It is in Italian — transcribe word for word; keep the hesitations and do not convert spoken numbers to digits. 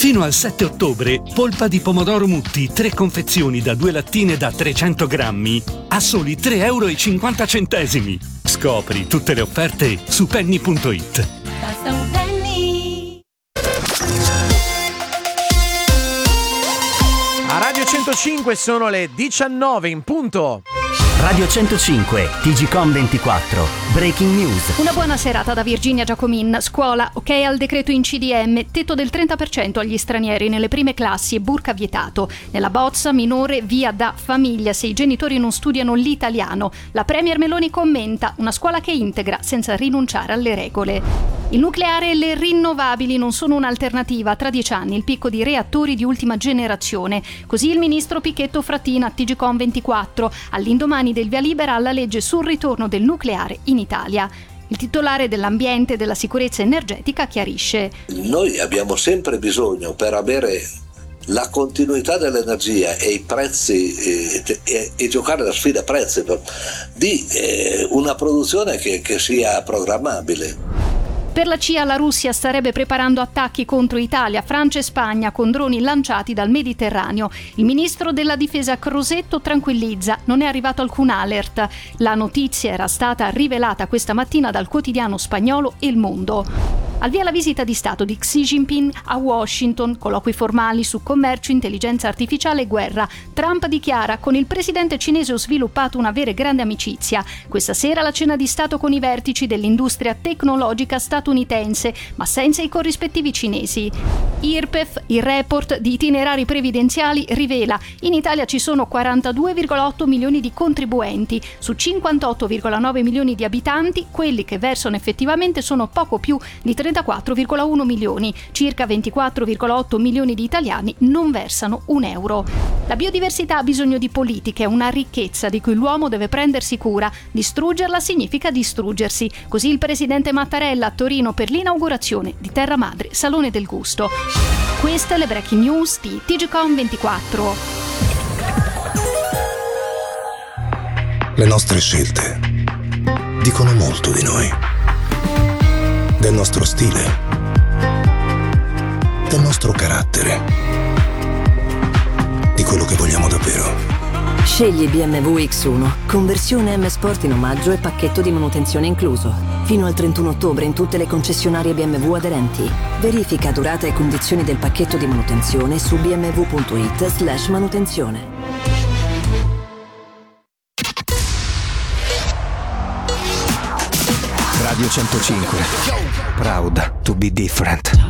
Fino al sette ottobre, polpa di pomodoro Mutti, tre confezioni da due lattine da trecento grammi, a soli tre euro e cinquanta centesimi. Scopri tutte le offerte su penny punto it. Basta un penny. A Radio centocinque sono le diciannove in punto. Radio centocinque, T G Com ventiquattro, Breaking News. Una buona serata da Virginia Giacomin. Scuola, ok al decreto in C D M, tetto del trenta per cento agli stranieri nelle prime classi e burka vietato. Nella bozza, minore via da famiglia se i genitori non studiano l'italiano. La Premier Meloni commenta, una scuola che integra senza rinunciare alle regole. Il nucleare e le rinnovabili non sono un'alternativa. Tra dieci anni il picco di reattori di ultima generazione. Così il ministro Pichetto Fratina a T G Com ventiquattro, all'indomani del via libera alla legge sul ritorno del nucleare in Italia. Il titolare dell'ambiente e della sicurezza energetica chiarisce: noi abbiamo sempre bisogno, per avere la continuità dell'energia e i prezzi eh, e, e giocare la sfida prezzi, di eh, una produzione che, che sia programmabile. Per la C I A la Russia starebbe preparando attacchi contro Italia, Francia e Spagna con droni lanciati dal Mediterraneo. Il ministro della difesa Crosetto tranquillizza, non è arrivato alcun alert. La notizia era stata rivelata questa mattina dal quotidiano spagnolo El Mundo. Al via la visita di Stato di Xi Jinping a Washington, colloqui formali su commercio, intelligenza artificiale e guerra. Trump dichiara: con il presidente cinese ho sviluppato una vera e grande amicizia. Questa sera la cena di Stato con i vertici dell'industria tecnologica statunitense, ma senza i corrispettivi cinesi. I R P E F, il report di itinerari previdenziali, rivela: in Italia ci sono quarantadue virgola otto milioni di contribuenti. Su cinquantotto virgola nove milioni di abitanti, quelli che versano effettivamente sono poco più di trentaquattro virgola uno milioni. Circa ventiquattro virgola otto milioni di italiani non versano un euro. La biodiversità ha bisogno di politiche, una ricchezza di cui l'uomo deve prendersi cura. Distruggerla significa distruggersi. Così il presidente Mattarella a Torino per l'inaugurazione di Terra Madre Salone del Gusto. Queste le breaking news di T G Com ventiquattro. Le nostre scelte dicono molto di noi. Del nostro stile, del nostro carattere, di quello che vogliamo davvero. Scegli B M W X uno, conversione M Sport in omaggio e pacchetto di manutenzione incluso. Fino al trentuno ottobre in tutte le concessionarie B M W aderenti. Verifica durata e condizioni del pacchetto di manutenzione su b m w punto i t slash manutenzione. Radio centocinque. Proud to be different.